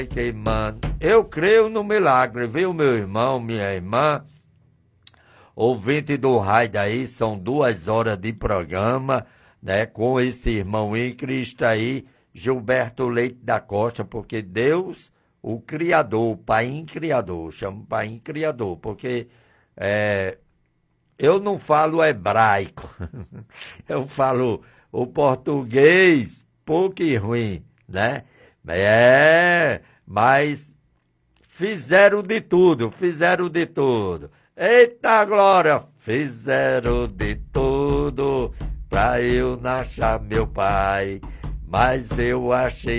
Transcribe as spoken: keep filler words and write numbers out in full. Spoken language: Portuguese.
Queimando. Eu creio no milagre, viu, meu irmão, minha irmã? Ouvinte do raio aí, são duas horas de programa, né? Com esse irmão em Cristo aí, Gilberto Leite da Costa, porque Deus, o Criador, o Pai Criador, chamo Pai Criador, porque é, eu não falo hebraico, eu falo o português, pouco e ruim, né? É, mas fizeram de tudo, fizeram de tudo. Eita glória, fizeram de tudo pra eu não achar meu pai, mas eu achei